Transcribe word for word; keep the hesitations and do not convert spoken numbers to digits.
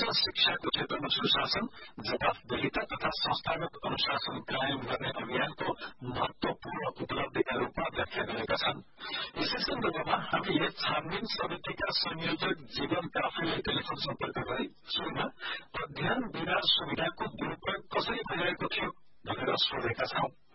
शिक्षाको क्षेत्रमा सुशासन, जवाफदेहिता तथा संस्थागत अनुशासन कायम गर्ने अभियानको महत्वपूर्ण उपलब्धिका रूपमा व्याख्या गरेका छन्। यसै सन्दर्भमा हामीले छानबिन समितिका संयोजक जीवन काफेलाई टेलिफोन सम्पर्क गरी सुरुमा अध्ययन बिना सुविधाको दुरूपयोग कसरी भइरहेको थियो भनेर सोधेका छौं।